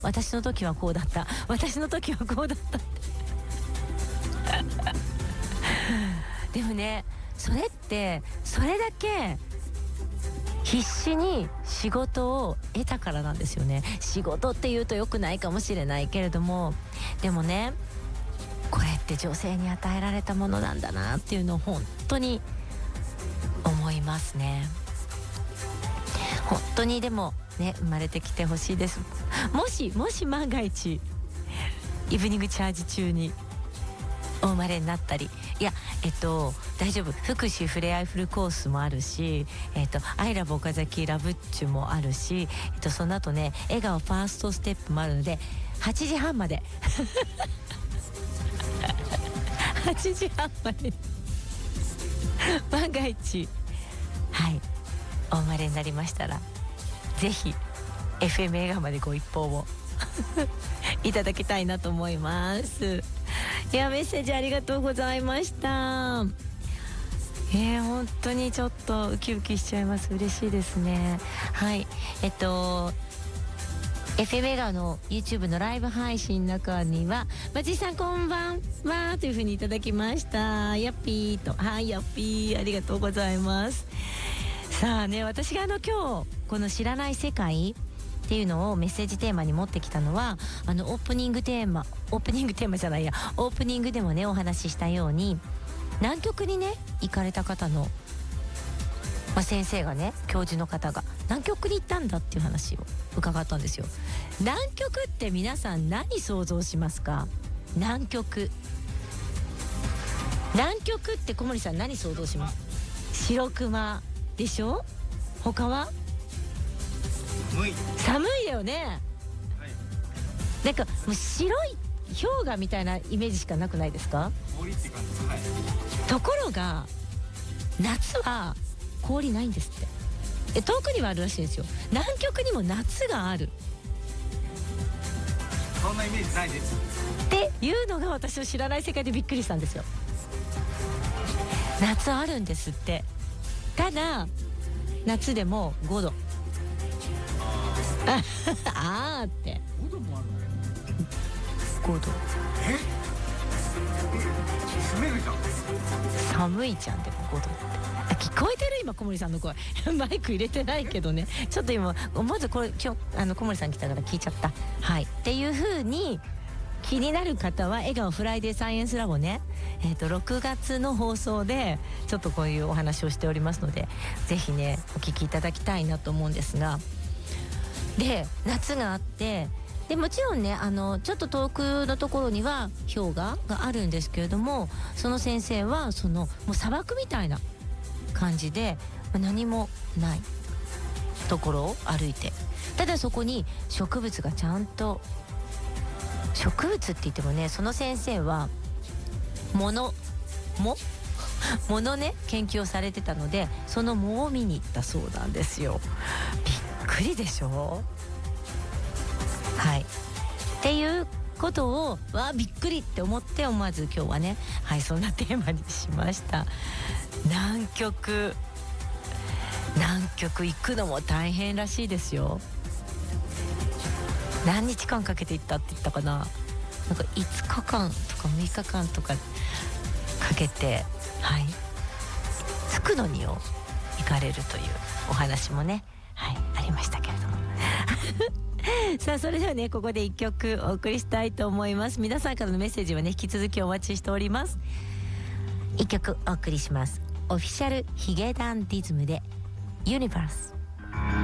私の時はこうだった、私の時はこうだったってでもね、それってそれだけ必死に仕事を得たからなんですよね。仕事って言うと良くないかもしれないけれども、でもね、これって女性に与えられたものなんだなっていうのを本当に思いますね。本当にでもね、生まれてきてほしいです。もし万が一イブニングチャージ中にお生まれになったり、いや大丈夫、福祉ふれあいフルコースもあるし、アイラブ岡崎ラブッチュもあるし、その後ね、笑顔ファーストステップもあるので、8時半まで8時半まで万が一お生まれになりましたら、ぜひ FM 笑顔までご一報をいただきたいなと思います。いや、メッセージありがとうございました。本当にちょっとウキウキしちゃいます。嬉しいですね。FM 笑顔の YouTube のライブ配信の中には、松井さんこんばんはというふうにいただきました。ヤッピーと、ヤッピー、ありがとうございます。さあね、私が今日この知らない世界っていうのをメッセージテーマに持ってきたのは、オープニングでもねお話ししたように、南極にね行かれた方の、先生がね、教授の方が南極に行ったんだっていう話を伺ったんですよ。南極って皆さん何想像しますか？南極って小森さん何想像します？白熊でしょ？他は？寒いだよね。なんかもう白い氷河みたいなイメージしかなくないですか？ 氷って感じ。 ところが夏は氷ないんですって。遠くにはあるらしいんですよ。南極にも夏がある。 そんなイメージないです。 っていうのが私の知らない世界でびっくりしたんですよ。夏あるんですって。ただ夏でも5度。あーって 5度もあるのよ。 5度。 住めるじゃん。 寒いじゃん。でも5度って聞こえてる？今小森さんの声マイク入れてないけどね、ちょっと今まずこれ今日小森さん来たから聞いちゃった。っていう風に気になる方は笑顔フライデーサイエンスラボね、6月の放送でちょっとこういうお話をしておりますので、ぜひねお聞きいただきたいなと思うんですが、で夏があって、でもちろんねちょっと遠くのところには氷河があるんですけれども、その先生はもう砂漠みたいな感じで何もないところを歩いて、ただそこに植物がちゃんと、植物って言ってもね、その先生は物ね研究をされてたので、その藻を見に行ったそうなんですよ。びっくりでしょ？っていうことをびっくりって思って思わず今日はね、そんなテーマにしました。南極行くのも大変らしいですよ。何日間かけて行ったって言ったかな、なんか5日間とか6日間とかかけて着くのに行かれるというお話もねありましたけれどもさあ、それではねここで1曲お送りしたいと思います。皆さんからのメッセージはね引き続きお待ちしております。1曲お送りします。オフィシャルヒゲダンディズムでユニバース。